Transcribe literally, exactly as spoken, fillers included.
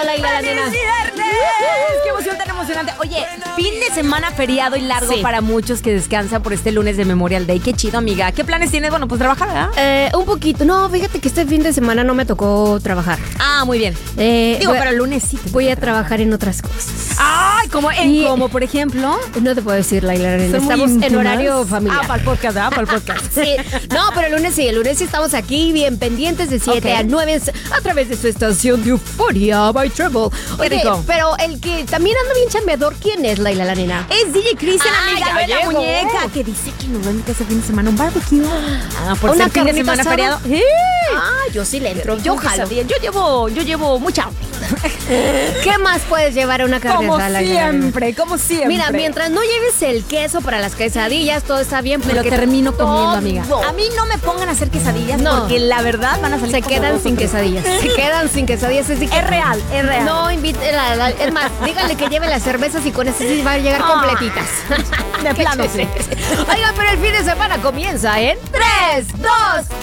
sábado, Laila, la nena. ¡Qué emoción tan emocionante! Oye, fin de semana feriado y largo Sí. para muchos que descansan por este lunes de Memorial Day. Qué chido, amiga. ¿Qué planes tienes? Bueno, pues trabajar, ¿verdad? Eh, un poquito. No, fíjate que este fin de semana no me tocó trabajar. Ah, muy bien. Eh, Digo, voy, pero el lunes sí te voy toca a trabajar en otras cosas. Ay, como en Y- como, por ejemplo. No te puedo decir, Laila, la nena. Son muy Estamos en íntimas. horario familiar. Ah, para el podcast, ¿verdad? Para el podcast. Sí, no, pero el lunes sí, el lunes sí estamos aquí bien pendientes de siete Ok. a nueve a través de su estación de Euphoria by Travel. Oye, rico. pero el que también anda bien chambeador, ¿quién es, Laila, la nena? Es D J Cristian, Ah, amiga, ya ve la llegó. muñeca, que dice que nos va a invitar ese fin de semana un barbecue. Ah, por ¿Una ser fin de carnita semana asada? feriado. ¡Sí! Ah, yo sí le entro, yo Con jalo. quesadilla. Yo llevo, yo llevo mucha hambre. ¿Qué más puedes llevar a una carne Como asada, Laila, la nena? siempre, como siempre. Mira, mientras no lleves el queso para las quesadillas, todo está bien. me lo porque termino comiendo, todo amiga. A mí no me pongan a hacer quesadillas No. porque la verdad van a salir se como quedan dos o sin tres. quesadillas. Se quedan sin quesadillas. Es, Es real, es real. No invite, la- la- es más, díganle que lleve las cervezas y con eso sí van a llegar Ah. completitas. De Qué plano, chévere. sí. Oigan, pero el fin de semana comienza en tres, dos,